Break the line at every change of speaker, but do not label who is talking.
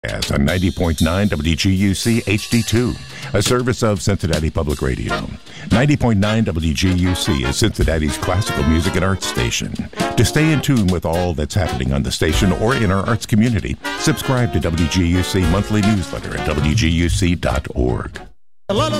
As on 90.9 WGUC HD2, a service of Cincinnati Public Radio. 90.9 WGUC is Cincinnati's classical music and arts station. To stay in tune with all that's happening on the station or in our arts community, subscribe to WGUC monthly newsletter at WGUC.org.
A lot of